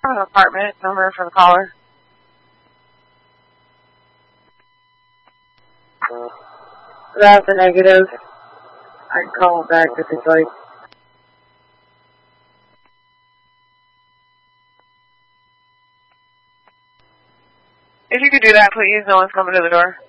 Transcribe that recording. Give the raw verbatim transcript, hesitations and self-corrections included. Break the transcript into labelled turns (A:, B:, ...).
A: an apartment number for the caller. That's a negative. I can call him back if it's like. If you could do that, please. No one's coming to the door.